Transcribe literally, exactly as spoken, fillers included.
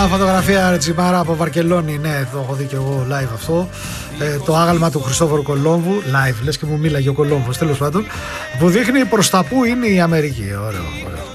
φωτογραφία Τσιμάρα από Βαρκελόνη. Ναι, το έχω δει και εγώ live αυτό. Ε, το άγαλμα του Χριστόφορου Κολόμβου. Live, λες και μου μίλαγε ο Κολόμβος, τέλος πάντων. Που δείχνει προς τα που είναι η Αμερική. Ωραίο, ωραίο.